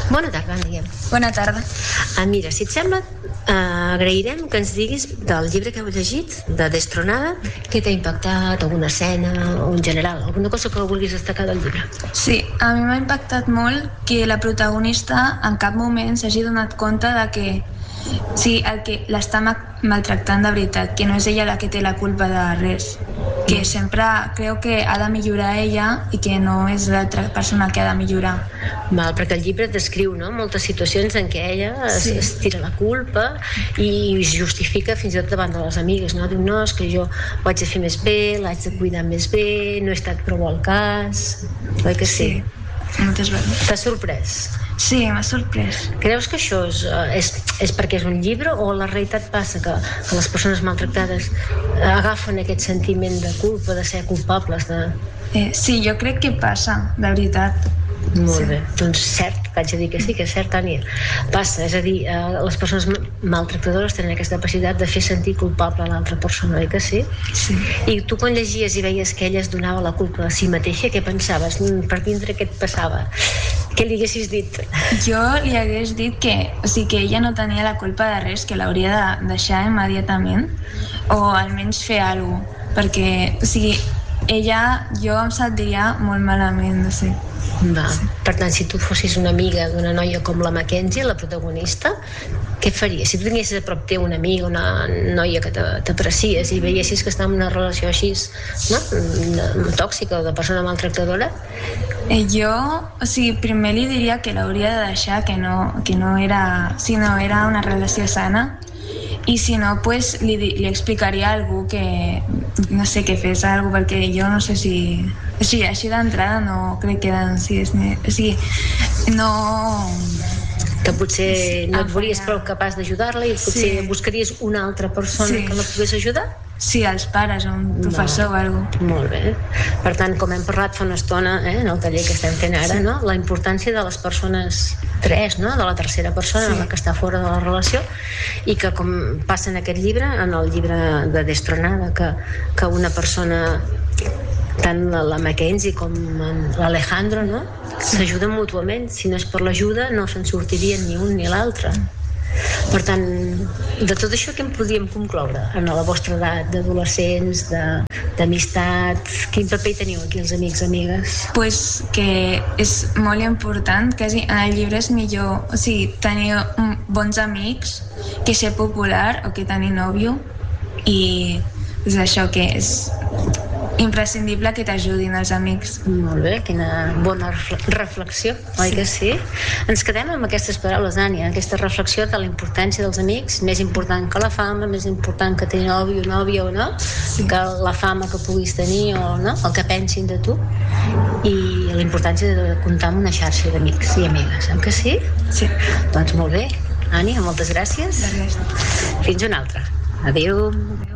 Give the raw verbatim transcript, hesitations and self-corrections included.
Bona tarda, diguem. Bona tarda. Ah, mira, si et sembla, eh, agrairem que ens diguis del llibre que heu llegit, de Destronada, què t'ha impactat, alguna escena o en general, alguna cosa que vulguis destacar del llibre. Sí, a mi m'ha impactat molt que la protagonista en cap moment s'hagi donat compte de que sí, el que l'està maltractant de veritat, que no és ella la que té la culpa de res, que sempre creu que ha de millorar ella i que no és l'altra persona que ha de millorar. Val, perquè el llibre descriu, no?, moltes situacions en què ella es, Sí. es tira la culpa i es justifica fins i tot davant de les amigues, no? Diu, no, és que jo ho haig de fer més bé, l'haig de cuidar més bé, no he estat prou al cas, oi que sí? Sí, moltes vegades. T'ha sorprès? Sí, m'ha sorprès. Creus que això és, eh, és, és perquè és un llibre o la realitat passa que, que les persones maltractades agafen aquest sentiment de culpa, de ser culpables de... Eh, sí, jo crec que passa, de veritat. Molt Sí. bé, doncs cert, vaig a dir que sí, que és cert, Tània. Passa, és a dir, eh, les persones maltractadores tenen aquesta capacitat de fer sentir culpable a l'altra persona, oi que sí? Sí. I tu quan llegies i veies que ella es donava la culpa a si mateixa, què pensaves? Mm, Per dintre què et passava? Què li haguessis dit? Jo li hagués dit que, o sigui, que ella no tenia la culpa de res, que l'hauria de deixar immediatament o almenys fer alguna cosa, perquè, o sigui, ella, jo em sentiria molt malament, no sé. Va. Per tant, si tu fossis una amiga d'una noia com la Mackenzie, la protagonista, què faries? Si tu tinguessis a prop teu una amiga, una noia que t'a- t'aprecies i veiessis que està en una relació així, no?, tòxica o de persona maltractadora, Eh, jo, o sigui, primer li diria que l'hauria de deixar, que no, que no era, si no era una relació sana, i si no, pues, li, di- li explicaria a algú que, no sé, que fes alguna cosa, perquè jo no sé si... O sigui, així d'entrada no crec que eren, sí, és, o sigui, no... que potser no et Ah, veuries ja. prou capaç d'ajudar-la i potser Sí. buscaries una altra persona Sí. que la pogués ajudar? Sí, els pares o un professor o alguna cosa. Molt bé. Per tant, com hem parlat fa una estona, eh, en el taller que estem fent ara, Sí. no?, la importància de les persones tres, no?, de la tercera persona, Sí. la que està fora de la relació, i que com passa en aquest llibre, en el llibre de Destronada, que, que una persona, tant la, la Mackenzie com en l'Alejandro, no?, s'ajuden mútuament. Si no és per l'ajuda no se'n sortirien ni un ni l'altre. Per tant, de tot això què en podríem concloure en la vostra edat d'adolescents, de- d'amistats? Quin paper hi teniu aquí els amics, amigues? Pues que és molt important, quasi en el llibre és millor, o sigui, tenir un- bons amics que ser popular o que tenir nòvio, i és això, que és imprescindible que t'ajudin els amics. Molt bé, quina bona refle- reflexió, oi Sí. que sí? Ens quedem amb aquestes paraules, Ània, aquesta reflexió de la importància dels amics, més important que la fama, més important que tenir nòvio, nòvia o no, Sí. que la fama que puguis tenir o no, el que pensin de tu, i la importància de comptar amb una xarxa d'amics i amigues, oi que sí? Sí, Doncs molt bé, Ània, moltes gràcies. de res. Fins una altra. Adéu. Adéu.